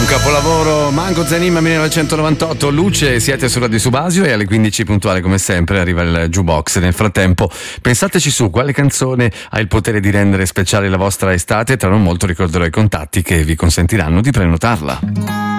Capolavoro, Mango Zanima 1998, Luce, siete su Radio Subasio e alle 15 puntuale come sempre arriva il jukebox. Nel frattempo pensateci su quale canzone ha il potere di rendere speciale la vostra estate, tra non molto ricorderò i contatti che vi consentiranno di prenotarla.